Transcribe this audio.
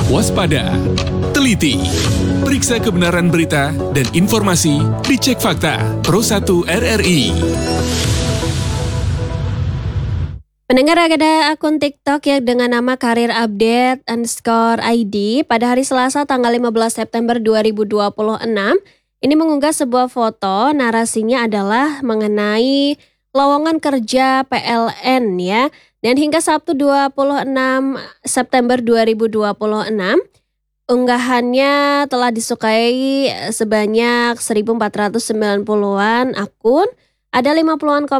Waspada, teliti, periksa kebenaran berita dan informasi dicek fakta Pro1 RRI. Pendengar, ada akun TikTok yang dengan nama karirupdate_id pada hari Selasa tanggal 15 September 2026 ini mengunggah sebuah foto. Narasinya adalah mengenai lowongan kerja PLN ya. Dan hingga Sabtu 26 September 2026 unggahannya telah disukai sebanyak 1.490-an akun. Ada 50-an